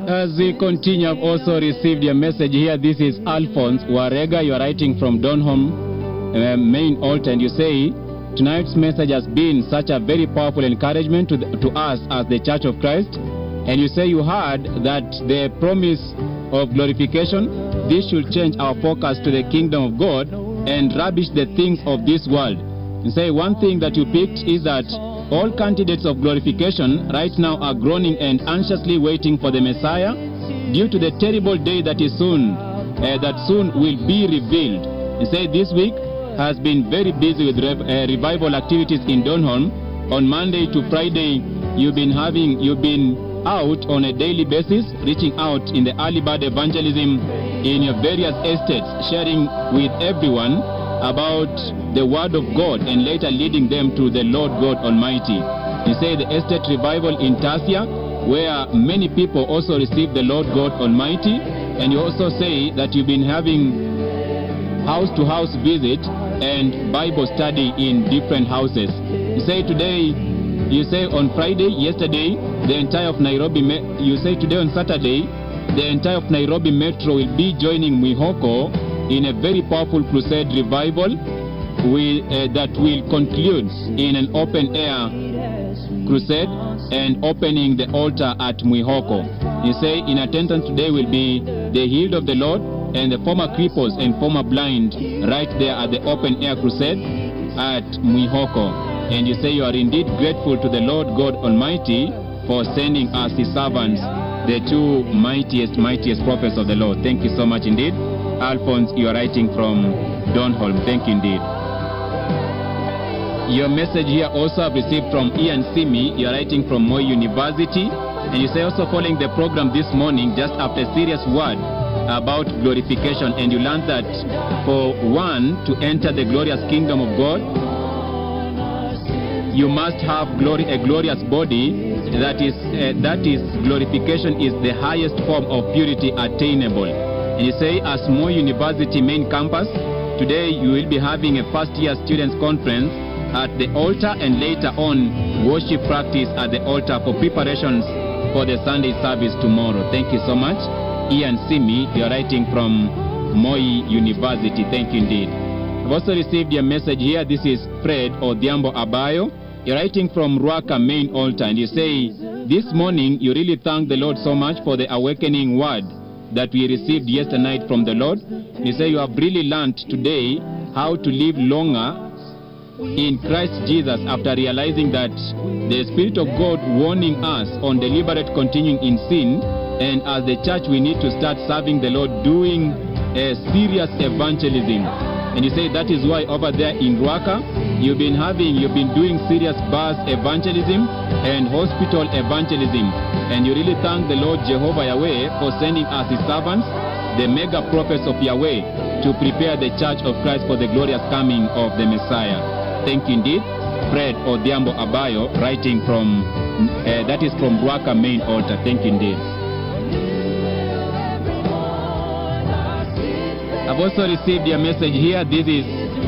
As we continue, I've also received your message here. This is Alphonse Warega. You are writing from Donholm main altar, and you say, tonight's message has been such a very powerful encouragement to us as the Church of Christ. And you say you heard that the promise of glorification, this should change our focus to the kingdom of God and rubbish the things of this world. You say one thing that you picked is that all candidates of glorification right now are groaning and anxiously waiting for the Messiah due to the terrible day that is soon will be revealed. You say this week has been very busy with revival activities in Donholm. On Monday to Friday, you've been out on a daily basis, reaching out in the early bird evangelism in your various estates, sharing with everyone about the word of God and later leading them to the Lord God Almighty. You say the estate revival in Tassia, where many people also receive the Lord God Almighty, and you also say that you've been having house-to-house visit and Bible study in different houses. You say on Friday, yesterday, the entire of Nairobi, you say today on Saturday, the entire of Nairobi Metro will be joining Mwihoko in a very powerful crusade revival that will conclude in an open-air crusade and opening the altar at Mwihoko. You say in attendance today will be the healed of the Lord and the former cripples and former blind right there at the open-air crusade at Mwihoko. And you say you are indeed grateful to the Lord God Almighty for sending us His servants, the two mightiest prophets of the Lord. Thank you so much indeed. Alphonse, you are writing from Donholm. Thank you indeed. Your message here also I've received from Ian Simi. You are writing from Moi University. And you say also following the program this morning, just after a serious word about glorification. And you learned that for one to enter the glorious kingdom of God, you must have a glorious body. That is glorification is the highest form of purity attainable. And you say, as Moi University main campus, today you will be having a first-year students conference at the altar and later on worship practice at the altar for preparations for the Sunday service tomorrow. Thank you so much. Ian Simi, you are writing from Moi University. Thank you indeed. I've also received your message here. This is Fred Odhiambo Abayo. You're writing from Ruaka main altar, and you say, this morning you really thank the Lord so much for the awakening word that we received yesterday night from the Lord. You say you have really learned today how to live longer in Christ Jesus after realizing that the Spirit of God warning us on deliberate continuing in sin, and as the church we need to start serving the Lord, doing a serious evangelism. And you say that is why over there in Ruaka, you've been doing serious bus evangelism and hospital evangelism. And you really thank the Lord Jehovah Yahweh for sending us His servants, the mega prophets of Yahweh, to prepare the church of Christ for the glorious coming of the Messiah. Thank you indeed. Fred Odhiambo Abayo, writing from, that is from Ruaka main altar. Thank you indeed. I've also received your message here. This is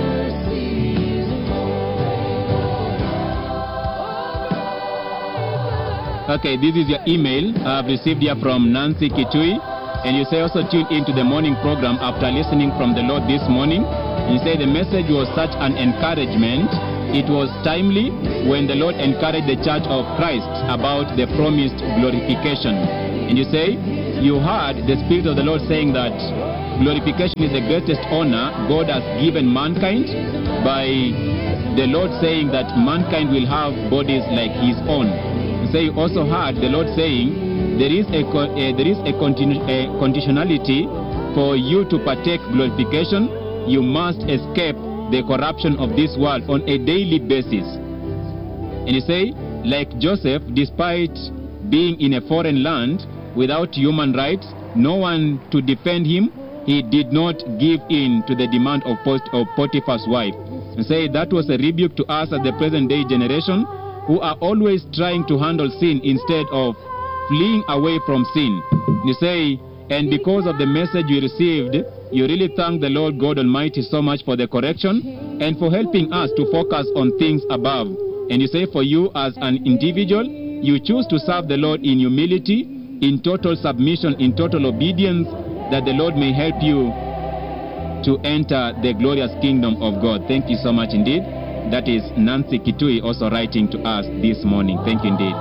your email I've received here from Nancy Kitui, and you say also tune into the morning program after listening from the Lord this morning. And you say the message was such an encouragement. It was timely when the Lord encouraged the Church of Christ about the promised glorification. And you say you heard the Spirit of the Lord saying that glorification is the greatest honor God has given mankind, by the Lord saying that mankind will have bodies like His own. You say you also heard the Lord saying there is a conditionality for you to partake glorification. You must escape the corruption of this world on a daily basis. And you say, like Joseph, despite being in a foreign land without human rights, no one to defend him, he did not give in to the demand of Potiphar's wife. And say that was a rebuke to us as the present day generation, who are always trying to handle sin instead of fleeing away from sin. You say, and because of the message you received, you really thank the Lord God Almighty so much for the correction and for helping us to focus on things above. And you say for you as an individual, you choose to serve the Lord in humility, in total submission, in total obedience, that the Lord may help you to enter the glorious kingdom of God. Thank you so much indeed. That is Nancy Kitui also writing to us this morning. Thank you indeed.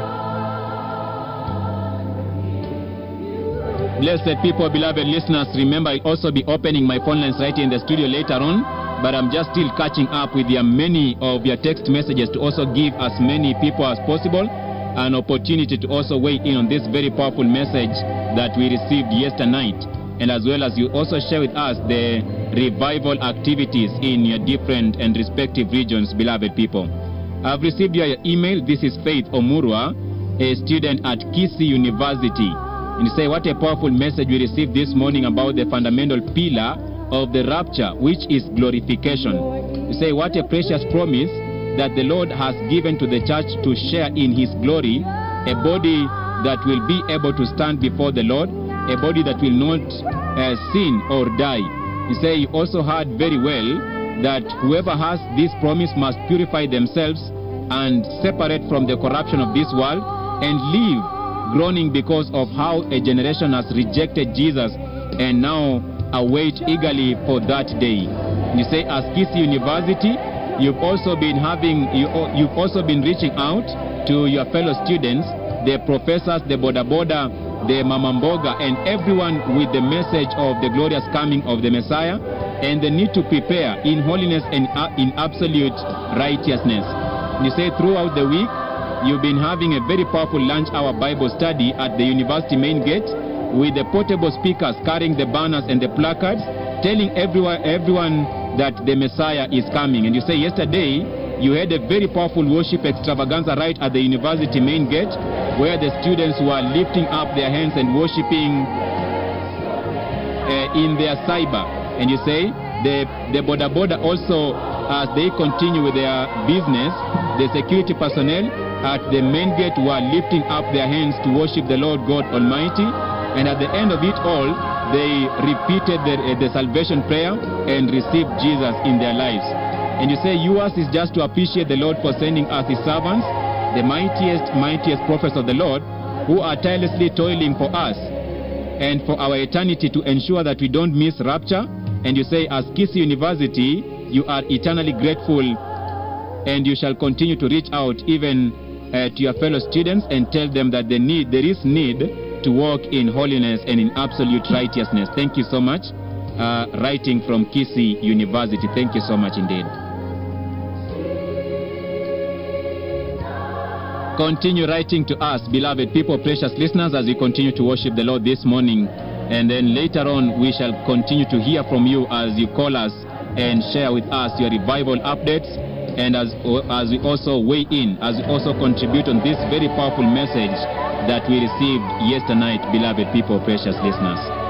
Blessed people, beloved listeners, remember I'll also be opening my phone lines right here in the studio later on, but I'm just still catching up with many of your text messages to also give as many people as possible an opportunity to also weigh in on this very powerful message that we received yesterday night, and as well as you also share with us the revival activities in your different and respective regions, beloved people. I've received your email. This is Faith Omurwa, a student at Kisii University. And you say, what a powerful message we received this morning about the fundamental pillar of the rapture, which is glorification. You say, what a precious promise that the Lord has given to the church to share in his glory, a body that will be able to stand before the Lord, a body that will not sin or die. You say, you also heard very well that whoever has this promise must purify themselves and separate from the corruption of this world and live groaning because of how a generation has rejected Jesus and now await eagerly for that day. You say, as Kisii University, you've also been reaching out to your fellow students, the professors, the boda, the mamamboga, and everyone with the message of the glorious coming of the Messiah and the need to prepare in holiness and in absolute righteousness. You say, throughout the week, you've been having a very powerful lunch hour Bible study at the university main gate with the portable speakers carrying the banners and the placards, telling everyone that the Messiah is coming. And you say yesterday you had a very powerful worship extravaganza right at the university main gate where the students were lifting up their hands and worshiping in their cyber. And you say the boda also, as they continue with their business, the security personnel at the main gate were lifting up their hands to worship the Lord God Almighty. And at the end of it all, they repeated the salvation prayer and received Jesus in their lives. And you say yours is just to appreciate the Lord for sending us his servants, the mightiest prophets of the Lord, who are tirelessly toiling for us and for our eternity to ensure that we don't miss rapture. And you say, as Kisii University, you are eternally grateful, and you shall continue to reach out even to your fellow students and tell them that there is need to walk in holiness and in absolute righteousness. Thank you so much. Writing from Kisii University. Thank you so much indeed. Continue writing to us, beloved people, precious listeners, as we continue to worship the Lord this morning. And then later on, we shall continue to hear from you as you call us and share with us your revival updates. And as we also weigh in, as we also contribute on this very powerful message that we received yesterday night, beloved people, precious listeners.